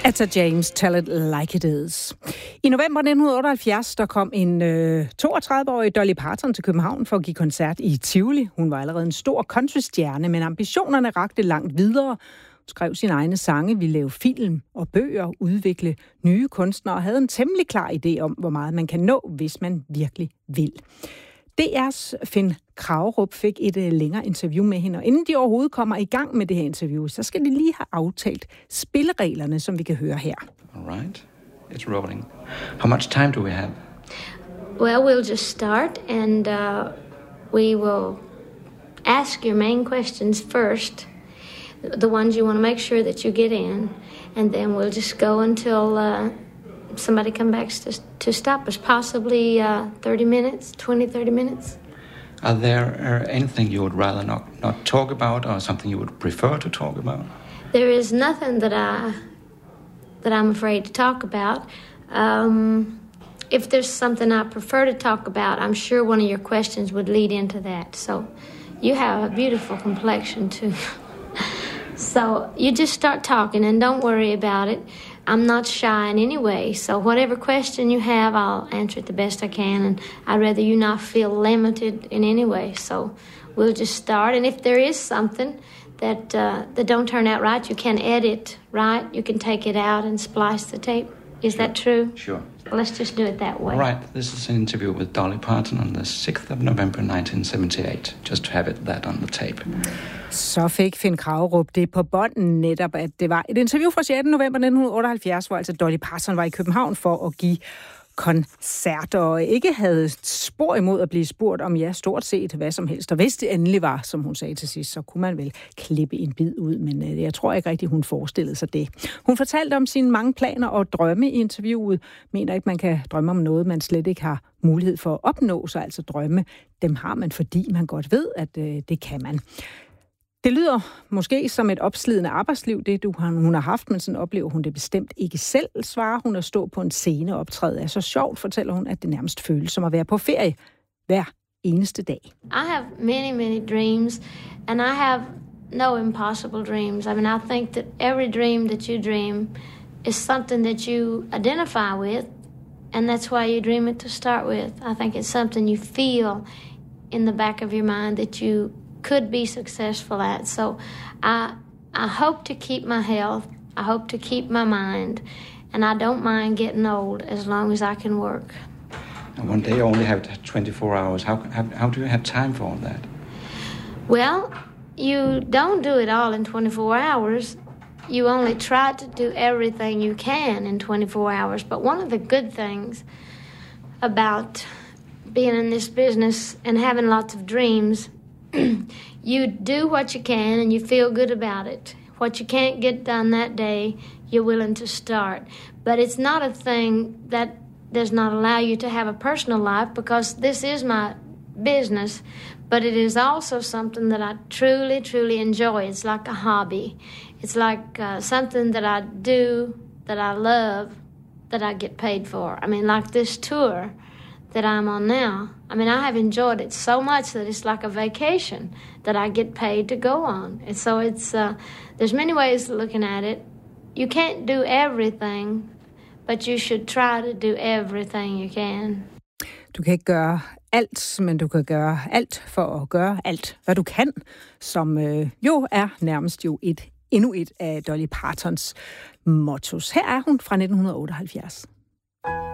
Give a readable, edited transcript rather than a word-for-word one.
Etta James, Tell It Like It Is. I november 1978, der kom en 32-årig Dolly Parton til København for at give koncert i Tivoli. Hun var allerede en stor countrystjerne, men ambitionerne rakte langt videre. Hun skrev sine egne sange, ville lave film og bøger, udvikle nye kunstnere og havde en temmelig klar idé om, hvor meget man kan nå, hvis man virkelig vil. DR's Finn Kragerup fik et længere interview med hende, og inden de overhovedet kommer i gang med det her interview, så skal de lige have aftalt spillereglerne, som vi kan høre her. All right, it's rolling. How much time do we have? Well, we'll just start, and we will ask your main questions first, the ones you want to make sure that you get in, and then we'll just go until somebody comes back to stop us, possibly 30 minutes, 30 minutes. Are there anything you would rather not talk about, or something you would prefer to talk about? There is nothing that I'm afraid to talk about. If there's something I prefer to talk about, I'm sure one of your questions would lead into that. So you have a beautiful complexion too. So you just start talking and don't worry about it. I'm not shy in any way, so whatever question you have, I'll answer it the best I can, and I'd rather you not feel limited in any way. So we'll just start, and if there is something that don't turn out right, you can edit, right? You can take it out and splice the tape. Is that true? Sure. Well, let's just do it that way. All right, this is an interview with Dolly Parton on the 6th of November 1978, just to have that on the tape. Så fik Finn Kragerup det på bånden netop, at det var et interview fra 6. november 1978, hvor altså Dolly Parton var i København for at give koncerter og ikke havde spor imod at blive spurgt om stort set hvad som helst. Og hvis det endelig var, som hun sagde til sidst, så kunne man vel klippe en bid ud, men jeg tror ikke rigtig, hun forestillede sig det. Hun fortalte om sine mange planer og drømme i interviewet. Mener ikke, man kan drømme om noget, man slet ikke har mulighed for at opnå, så altså drømme, dem har man, fordi man godt ved, at det kan man. Det lyder måske som et opslidende arbejdsliv, det hun har haft, men sådan oplever hun det bestemt ikke selv, svarer hun at stå på en scene og optræde. Er så sjovt, fortæller hun, at det nærmest føles som at være på ferie hver eneste dag. I have many, many dreams, and I have no impossible dreams. I mean, I think that every dream that you dream is something that you identify with, and that's why you dream it to start with. I think it's something you feel in the back of your mind that you could be successful at. So I hope to keep my health. I hope to keep my mind. And I don't mind getting old as long as I can work. And one day you only have 24 hours. How do you have time for all that? Well, you don't do it all in 24 hours. You only try to do everything you can in 24 hours. But one of the good things about being in this business and having lots of dreams, you do what you can and you feel good about it. What you can't get done that day, you're willing to start. But it's not a thing that does not allow you to have a personal life, because this is my business, but it is also something that I truly, truly enjoy. It's like a hobby. It's like something that I do, that I love, that I get paid for. I mean, like this tour that I'm on now. I mean, I have enjoyed it so much that it's like a vacation that I get paid to go on. And so it's, there's many ways of looking at it. You can't do everything, but you should try to do everything you can. Du kan ikke gøre alt, men du kan gøre alt for at gøre alt, hvad du kan, som jo er nærmest jo endnu et af Dolly Partons mottos. Her er hun fra 1978.